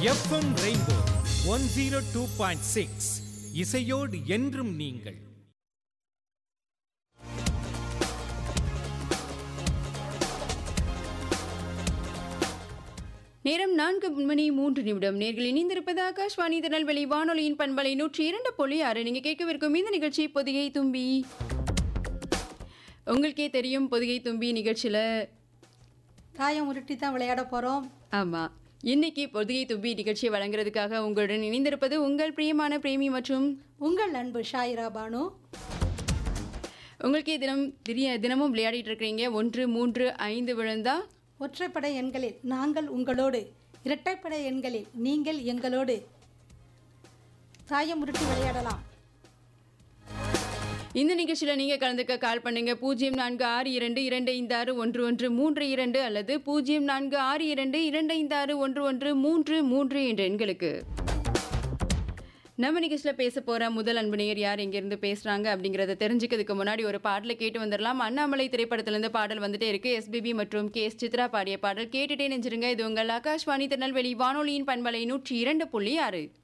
FM rainbow 102.6 இசையோடு என்றும் நீங்கள். நேரம் 4:03. நேர்கள் இணைந்திருப்பது ஆகாஷ்வாணி திருநெல்வேலி வானொலியின் பண்பலை 102.6. நீங்க கேட்கவிருக்கும் இந்த நிகழ்ச்சி பொதிகை தும்பி. உங்களுக்கே தெரியும், பொதிகை தும்பி நிகழ்ச்சியில தாயம் உருட்டி தான் விளையாட போறோம். ஆமா, இன்னைக்கு பொதிகை தும்பி நிகழ்ச்சியை வழங்குறதுக்காக உங்களுடன் இணைந்திருப்பது உங்கள் பிரியமான பிரேமி மற்றும் உங்கள் அன்பு ஷாயிரா பானு. உங்களுக்கே தினமும் விளையாடிட்டு இருக்கிறீங்க. 1 3 5 விழுந்தா ஒற்றைப்படை எண்களில் நாங்கள் உங்களோடு, இரட்டைப்படை எண்களில் நீங்கள் எங்களோடு தாயம் உருட்டி விளையாடலாம். இந்த நிகழ்ச்சியில் நீங்கள் கலந்துக்க கால் பண்ணுங்க 0462256113 அல்லது 0462256133 என்ற எண்களுக்கு. நம்ம நிகழ்ச்சியில் பேச போகிற முதல் அன்பு நேயர் யார், எங்கேருந்து பேசுகிறாங்க அப்படிங்கிறத தெரிஞ்சுக்கிறதுக்கு முன்னாடி ஒரு பாடலை கேட்டு வந்துடலாம். அண்ணாமலை திரைப்படத்திலேருந்து பாடல் வந்துட்டே இருக்கு. எஸ்பிபி மற்றும் கேஎஸ் சித்ரா பாடிய பாடல் கேட்டுட்டே நெஞ்சிருங்க. இது உங்கள் ஆகாஷ்வாணி திருநெல்வேலி வானொலியின் பண்பலை 102.6.